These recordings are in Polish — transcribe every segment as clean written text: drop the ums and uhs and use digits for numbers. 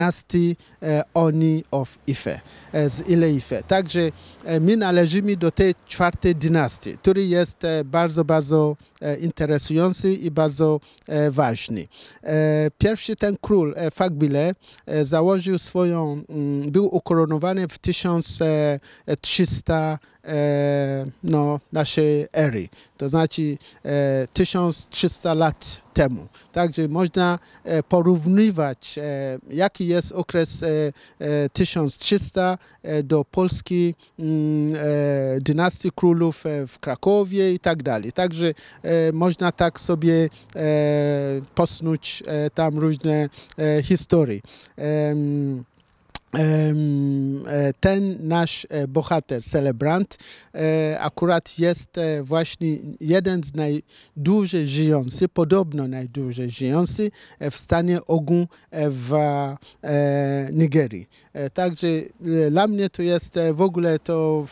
dynastii Oni of Ife, z Ile-Ife. Także my należymy do tej czwartej dynastii, który jest bardzo, bardzo interesujący i bardzo ważny. Pierwszy ten król Fagbile założył był ukoronowany w 1300 naszej ery, to znaczy 1300 lat temu. Także można porównywać, jaki jest okres 1300 do polskiej dynastii królów w Krakowie i tak dalej. Także można tak sobie posnuć tam różne historie. Ten nasz bohater, celebrant, akurat jest właśnie jeden z najdłużej żyjący, podobno najdłużej żyjący w stanie Ogun w Nigerii. Także dla mnie to jest w ogóle to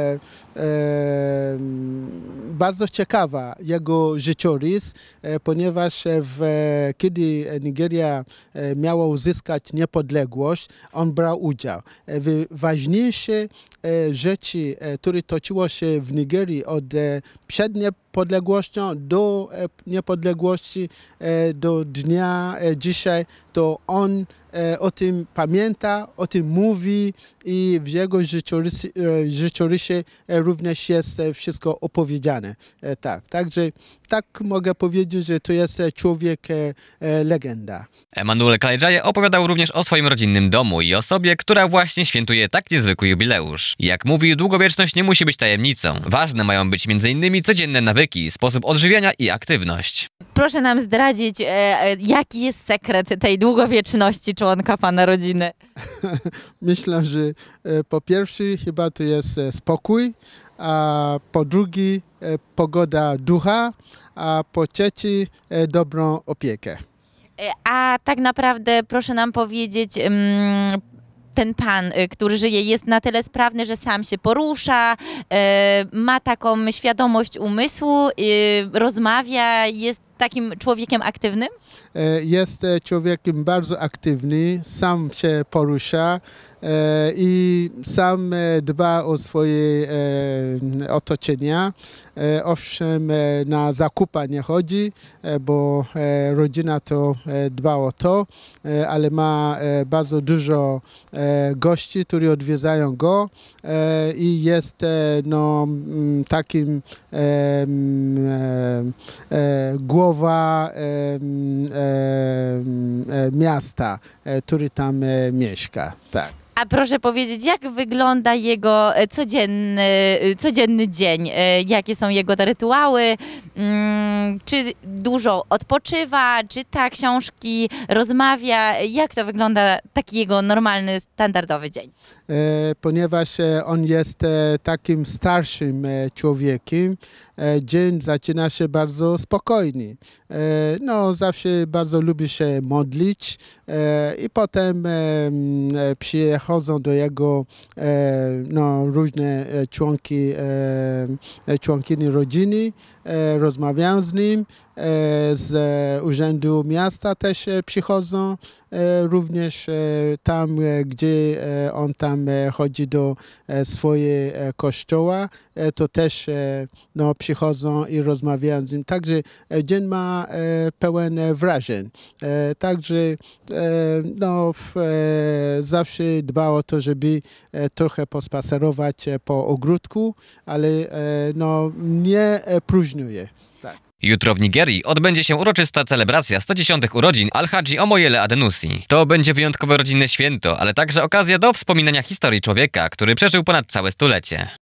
bardzo ciekawa jego życiorys, ponieważ kiedy Nigeria miała uzyskać niepodległość, on brał udział. Ważniejsze rzeczy, które toczyło się w Nigerii przed niepodległością do niepodległości, do dnia dzisiaj, to on o tym pamięta, o tym mówi i w jego życiorysie również jest wszystko opowiedziane. Także tak mogę powiedzieć, że to jest człowiek legenda. Emanuel Kalejaye opowiadał również o swoim rodzinnym domu i osobie, która właśnie świętuje tak niezwykły jubileusz. Jak mówi, długowieczność nie musi być tajemnicą. Ważne mają być m.in. codzienne nawyki, sposób odżywiania i aktywność. Proszę nam zdradzić, jaki jest sekret tej długowieczności członka pana rodziny? Myślę, że po pierwsze chyba to jest spokój, a po drugie pogoda ducha, a po trzecie dobrą opiekę. A tak naprawdę proszę nam powiedzieć, ten pan, który żyje, jest na tyle sprawny, że sam się porusza, ma taką świadomość umysłu, rozmawia, jest takim człowiekiem aktywnym? Jest człowiekiem bardzo aktywny, sam się porusza i sam dba o swoje otoczenie. Owszem, na zakupy nie chodzi, bo rodzina to dba o to, ale ma bardzo dużo gości, którzy odwiedzają go i jest takim głowa miasta, który tam mieszka. Tak. A proszę powiedzieć, jak wygląda jego codzienny dzień? Jakie są jego rytuały? Czy dużo odpoczywa? Czyta książki? Rozmawia? Jak to wygląda taki jego normalny, standardowy dzień? Ponieważ on jest takim starszym człowiekiem, dzień zaczyna się bardzo spokojnie. Zawsze bardzo lubi się modlić i potem przychodzą do jego różne członkini rodziny, rozmawiają z nim, z urzędu miasta też przychodzą, również tam, gdzie on tam chodzi do swojego kościoła, to też przychodzą i rozmawiają z nim. Także dzień ma pełen wrażeń. Także zawsze dba o to, żeby trochę pospacerować po ogródku, ale nie próżnuje. Tak. Jutro w Nigerii odbędzie się uroczysta celebracja 110. urodzin Alhadzi Omoyele Adenusi. To będzie wyjątkowe rodzinne święto, ale także okazja do wspominania historii człowieka, który przeżył ponad całe stulecie.